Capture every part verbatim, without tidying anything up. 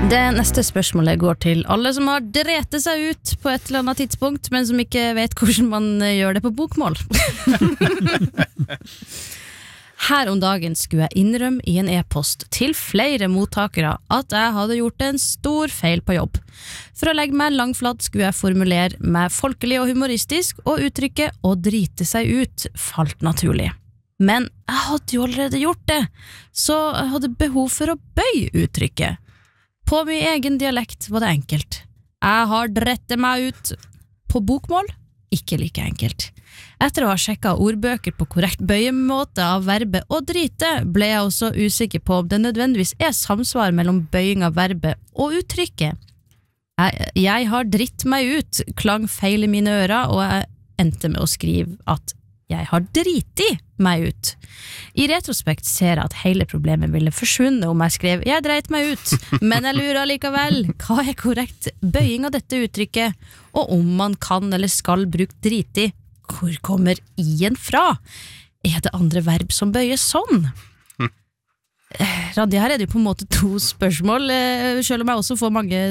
Det neste spørsmålet går til alle som har drete seg ut på et eller annet tidspunkt, men som ikke vet hvordan man gjør det på bokmål. Her om dagen skulle jeg innrømme i en e-post til flere mottakere at jeg hadde gjort en stor feil på jobb. For å legge meg langflat skulle jeg formulere meg folkelig og humoristisk, og uttrykket «å drite seg ut» falt naturlig. Men jeg hadde jo allerede gjort det, så jeg hadde behov for å bøye uttrykket. På min egen dialekt var det enkelt. Jeg har drette meg ut. På bokmål? Ikke like enkelt. Etter å ha sjekket ordbøker på korrekt bøyemåte av verbet å drite, ble jeg også usikker på om det nødvendigvis er samsvar mellom bøying av verbet og uttrykket. Jeg, jeg har dritt meg ut, klang feil i mine ører, og jeg endte med å skrive at jeg har driti meg ut. I retrospekt ser jeg at hele problemet ville forsvunne om jeg skrev «Jeg dreit meg ut», men jeg lurer likevel, hva er korrekt bøying av dette uttrykket? Og om man kan eller skal bruke driti, hvor kommer i-en fra? Er det andre verb som bøyes sånn? Randi, her er det jo på en måte to spørsmål, selv om jeg også får mange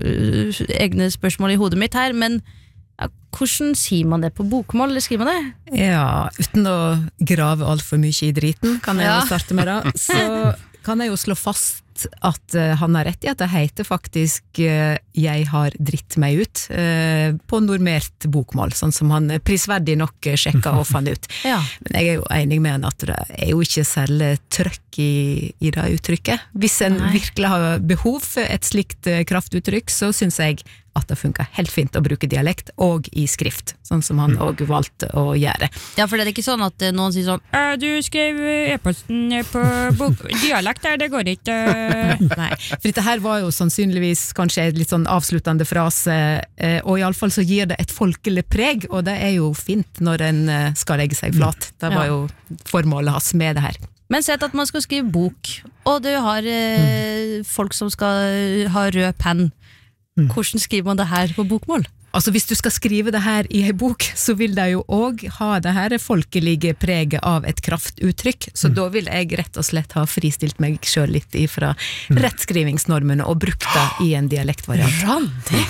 sp- egne spørsmål i hodet mitt her, men ja, hvordan sier man det på bokmål, eller skriver man det? Ja, uten å grave alt for mye i driten, kan jeg Ja. jo starte med da, så kan jeg jo slå fast at uh, han har rett i at det heter faktisk uh, «Jeg har dritt meg ut» uh, på normert bokmål, sånn som han prisverdig nok uh, sjekket og fant ut. Ja. Men jeg er jo enig med han at det er jo ikke særlig trøkk i, i det uttrykket. Hvis en Nei. virkelig har behov for et slikt uh, kraftuttrykk, så synes jeg at det funker helt fint å bruke dialekt og i skrift, sånn som han også valgte å gjøre. Ja, for det er ikke sånn at eh, noen sier sånn «Øh, du skrev e-posten på bok dialekt der, det går ikke». Nei, for dette her var jo sannsynligvis kanskje et litt sånn avsluttende frase, eh, og i alle fall så gir det et folkelig preg, og det er jo fint når en eh, skal legge seg flat. Det var Ja. jo formålet hans med det her. Men sett at man skal skrive bok, og du har eh, folk som skal ha rød penn. Hvordan skriver man det her på bokmål? Altså hvis du skal skrive det her i en bok, så vil det jo også ha det her folkelige preget av et kraftuttrykk, så da vil jeg rett og slett ha fristilt meg selv litt ifra rettskrivingsnormene og brukt det i en dialektvariant. Randi!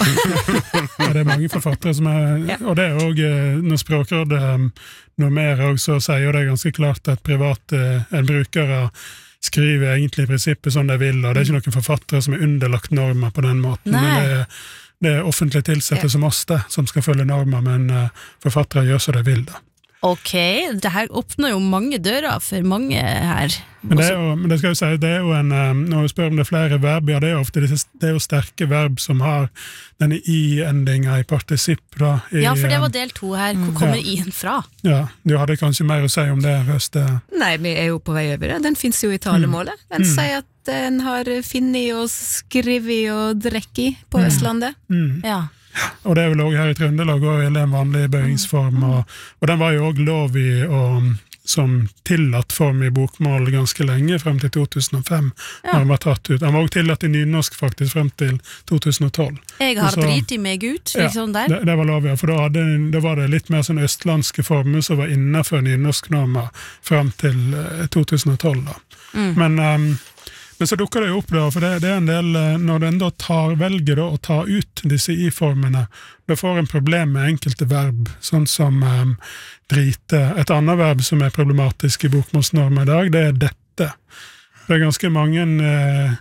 Ja, det er mange forfattere som er, Ja. og det er også, eh, når Språkrådet um, normerer også, så sier jo det ganske klart at private, en brukere skriver egentlig i prinsippet sånn de vil, og det er ikke noen forfattere som er underlagt normer på den måten, Nei. men det er, det er offentlig tilsatte Ja. som oss det, som skal følge normer, men uh, forfattere gjør så de vil da. Ok, det her åpner jo mange dører for mange her. Men det er jo, men det skal jeg si, det er jo en, um, når vi spør om det er flere verb, ja, det er jo ofte disse, det er jo sterke verb som har denne i-endinga i partisipp da. I, Ja, for det um, var del to her. Hvor kommer Ja. i-en fra? Ja, du hadde kanskje mer å si om det, Røste. Nei, vi er jo på vei over det. Den finnes jo i talemålet. Den sier at den har finnet og skrevet og drekket på Østlandet. Mm. Ja. Og det er vel også her i Trøndelag også, eller en vanlig bøyingsform, og, og den var jo også lov i, og, som tillatt form i bokmål ganske lenge, frem til to tusen og fem, Ja. når den var tatt ut. Den var også tillatt i nynorsk faktisk, frem til to tusen og tolv. Jeg har Og så- drit i meg ut, Ja, liksom der. det, det var lov, ja, for da, hadde, da var det litt mer sånn østlandske former som var innenfor nynorsknormer frem til eh, to tusen og tolv da. Mm. Men, um, men så dukker det jo opp da, for det, det er en del, eh, når den da tar, velger da å ta ut disse i-formene, da får en problem med enkelte verb, sånn som um, drite. Et annet verb som er problematisk i bokmålsnormer i dag, det er dette. Det er ganske mange eh,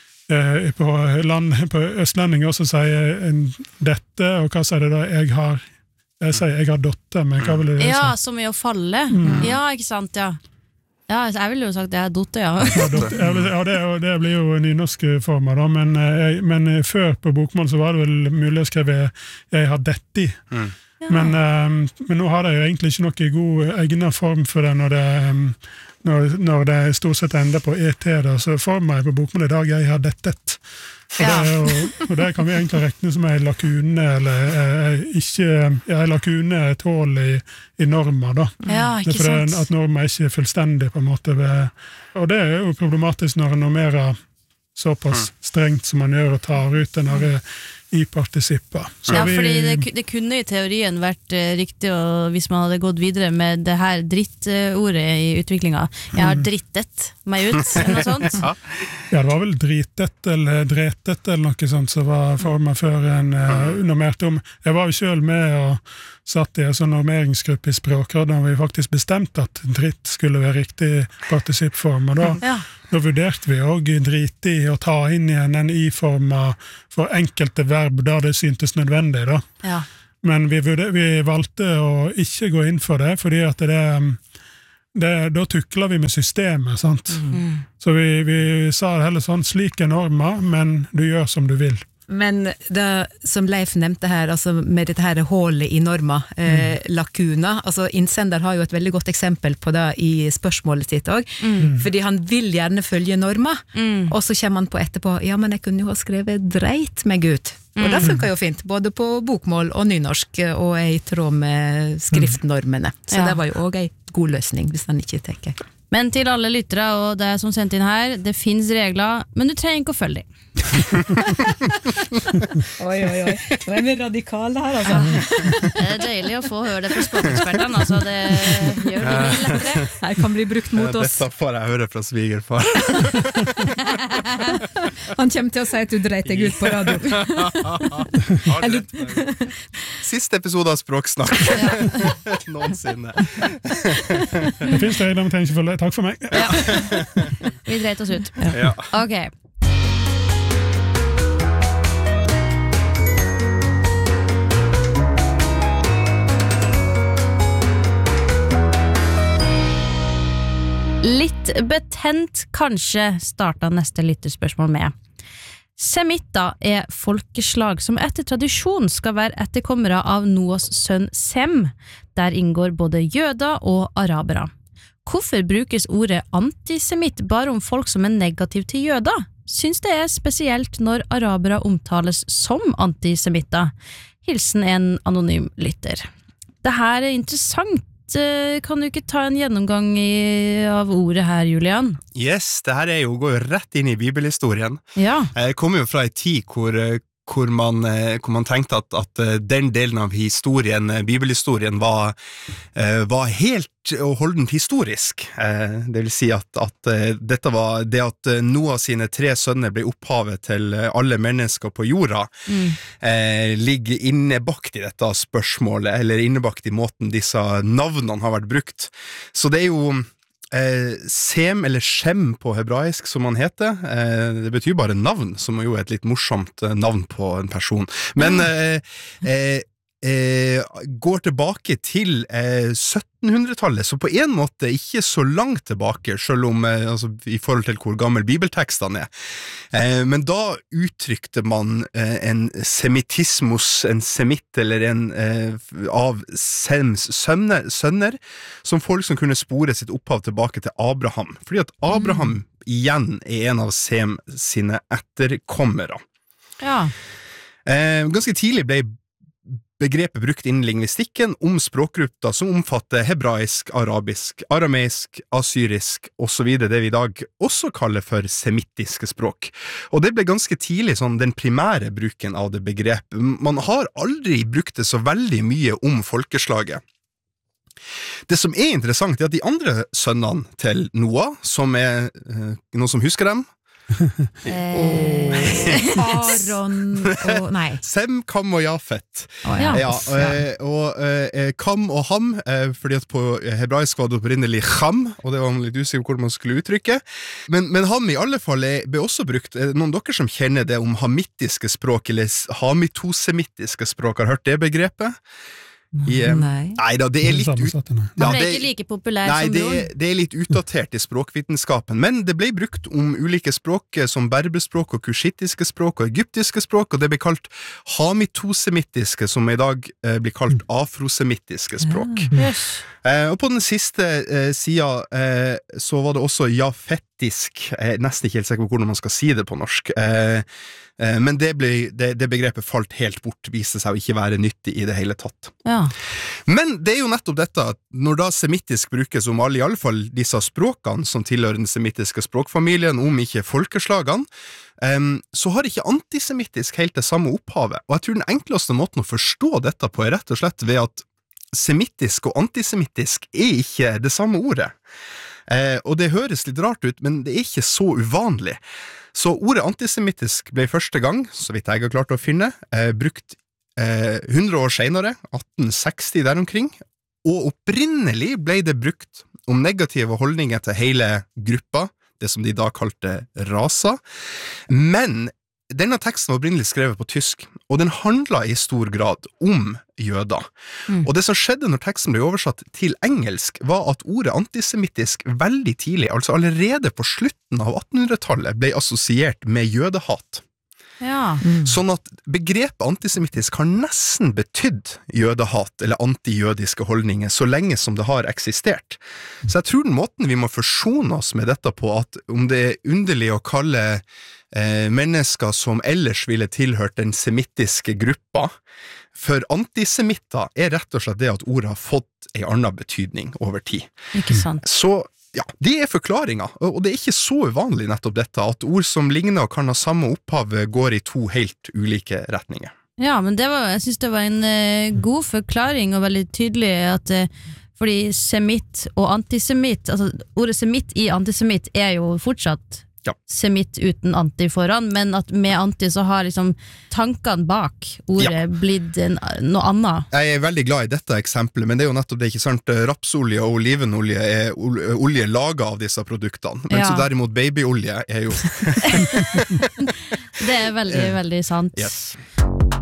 eh, på, land, på østlendinger som sier en, dette, og hva sier det da? Jeg har, jeg sier jeg har dotter, men hva vil det Ja, si? som i å falle. Ja, ikke sant, ja. Ja, jeg ville jo sagt det er dotte, ja. Ja, dotter. Ja, det, ja, det, er jo- det blir jo nynorske former da, men, eh, men eh, før på bokmål så var det vel mulig å skrive jeg har dette i. Men, eh, men nå har de jo egentlig ikke noe god egnet form for det når det, eh, når, når det stort sett ender på et, da, så former jeg på bokmål i dag jeg har dettet. Og, Ja. det er jo, og det kan vi egentlig regne som en lakune, eller eh, ikke, ja, en lakune er et hål i, i normer da. Ja, Det ikke er fordi sant. at normer ikke er fullstendig på en måte ved, og det er jo problematisk når en normerer såpass strengt som man gjør og tar ut den her i partisipper. Så Ja, vi, fordi det, ku- det kunne i teorien vært eh, riktig og hvis man hadde gått videre med det her drittordet i utviklinga. Jeg har drittet meg ut, eller noe sånt. ja, det var vel dritet eller dretet eller noe sånt som var formet før en uh, normert om. Jeg var jo selv med og satt i en sånn normeringsgruppe i Språkrådet da vi faktisk bestemte at dritt skulle være riktig partisippform, og da, Ja. da vurderte vi også drit i å ta inn igjen en i-forma for enkelte verb der det syntes nødvendig da. Ja. Men vi, vurder, vi valgte å ikke gå inn for det, fordi at det, det da tukler vi med systemet, sant? Mm. Så vi, vi sa heller sånn, slik er norma, men du gjør som du vil. Men det som Leif nevnte her, altså med dette her hålet i norma, eh, lakuna, altså innsender har jo et veldig godt eksempel på det i spørsmålet sitt også, fordi han vil gjerne følge norma, og så kommer han på etterpå, ja, men jeg kunne jo ha skrevet dreit meg ut. Og det funker jo fint, både på bokmål og nynorsk, og er i tråd med skriftnormene. Så Ja. det var jo også en god løsning, hvis han ikke tenker. Men til alle lyttere og det som sendt inn her, det finnes regler, men du trenger ikke å følge dem. Oi, oi, oi. Nå er vi radikale her, altså. Det er deilig å få høre det fra språkekspertene, altså det gjør det mye lettere. Her kan bli brukt mot oss. Dette får jeg høre fra svigerfar. Han kommer til å si at du dreit deg ut på radio. Har du rett? Siste episode av Språksnakk noensinne. Det finnes regler, men trenger ikke følge det. Takk for meg. Ja. Vi dreit oss ut. Ja. Ok. Litt betent kanskje startet neste lytterspørsmål med. Semitter er folkeslag som etter tradisjon skal være etterkommere av Noas sønn Sem. Der inngår både jøder og arabere. Hvorfor brukes ordet antisemitt bare om folk som er negativ til jøder? Syns det er spesielt når arabere omtales som antisemitter. Hilsen en anonym lytter. Det her er interessant. Kan du ikke ta en gjennomgang i, av ordet her, Julian? Yes, det her er jo, går jo rett inn i bibelhistorien. Ja. Jeg kommer jo fra en tid hvor, hvor, man, hvor man tenkte at, at den delen av historien, bibelhistorien, var, var helt og holdent historisk. Det vil si at, at dette var det at Noah sine tre sønner ble opphavet til alle mennesker på jorda, mm. eh, ligger innebakt i dette spørsmålet, eller innebakt i måten disse navnene har vært brukt. Så det er jo eh, Sem eller Shem på hebraisk, som han heter. Eh, det betyr bare navn, som er jo et litt morsomt navn på en person. Men eh, eh, Eh, går tilbake til eh, syttenhundretallet, så på en måte ikke så langt tilbake, selv om eh, altså, i forhold til hvor gammel bibeltekstene er. Eh, men da uttrykte man eh, en semittismus, en semitt eller en eh, av Sems sønner, sønner, som folk som kunne spore sitt opphav tilbake til Abraham, fordi at Abraham mm. igjen er en av Sem sine etterkommere. Ja. Eh, ganske tidlig ble begrepet brukt innen lingvistikken om språkgrupper som omfatter hebraisk, arabisk, arameisk, assyrisk og så videre, det vi i dag også kaller for semittiske språk. Og det ble ganske tidlig sånn den primære bruken av det begrepet. Man har aldri brukt det så veldig mye om folkeslaget. Det som er interessant er at de andre sønnene til Noah, som er eh, noen som husker dem, oh. Aron og nei Sem, Kam og Jafet. oh, ja. Ja, og, og uh, Kam og Ham, uh, fordi at på hebraisk var det opprinnelig Ham, og det var litt usikker på hvordan man skulle uttrykke, men, men Ham i alle fall er, ble også brukt. Noen av dere som kjenner det om hamittiske språk eller hamitosemittiske språk, har hørt det begrepet? I, um, nei. Nei da, det er litt ut... Han ble ja, ikke like populær nei, som det, broren. det er litt utdatert i språkvitenskapen, men det ble brukt om ulike språk som berbespråk og kushittiske språk og egyptiske språk, og det ble kalt hamitosemittiske, som i dag eh, blir kalt afrosemittiske språk. Ja. Yes. Eh, og på den siste eh, siden eh, så var det også jafetisk, jeg er nesten ikke helt sikker på hvordan man skal si det på norsk, eh, eh, men det, ble, det, det begrepet falt helt bort, viste seg å ikke være nyttig i det hele tatt. Ja. Men det er jo nettopp dette, at når da semittisk brukes om alle, i alle fall disse språkene som tilhører den semittiske språkfamilien, om ikke folkeslagene, um, så har ikke antisemittisk helt det samme opphavet, og jeg tror den enkleste måten å forstå dette på er rett og slett ved at semittisk og antisemittisk er ikke det samme ordet. Eh, og det høres litt rart ut, men det er ikke så uvanlig. Så ordet antisemittisk ble første gang, så vidt jeg har klart å finne, eh, brukt eh, hundre år senere, atten seksti der omkring, og opprinnelig ble det brukt om negative holdninger til hele gruppa, det som de da kalte rasa, men denne teksten var opprinnelig skrevet på tysk, og den handla i stor grad om jøder. Mm. Og det som skjedde når teksten ble oversatt til engelsk, var at ordet antisemittisk veldig tidlig, altså allerede på slutten av attenhundretallet, ble assosiert med jødehat. Ja. Mm. Sånn at begrepet antisemittisk har nesten betydd jødehat eller antijødiske holdninger så lenge som det har eksistert. Så jeg tror den måten vi må forsone oss med dette på, at om det er underlig å kalle eh, mennesker som ellers ville tilhørt den semittiske gruppa for antisemitter, er rett og slett det at ordet har fått en annen betydning over tid. Ikke sant. Så ja, det er forklaringa, og det er ikke så uvanlig nettopp dette, at ord som ligner og kan ha samme opphav går i to helt ulike retninger. Ja, men det var, jeg synes det var en uh, god forklaring og veldig tydelig at uh, fordi semitt og antisemitt, altså ordet semitt i antisemitt er jo fortsatt ja. Semitt uten anti foran, men at med anti så har liksom tankene bak ordet ja. Blitt en, noe annet. Jeg er veldig glad i dette eksempelet, men det er jo nettopp det, ikke sant? Rapsolje og olivenolje er olje laget av disse produktene, men ja. Så derimot babyolje er jo det er veldig, veldig sant. Yes.